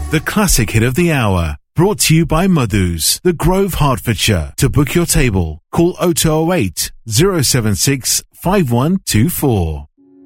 The classic hit of the hour. Brought to you by Madhu's, The Grove, Hertfordshire. To book your table, call 0208 076 5124.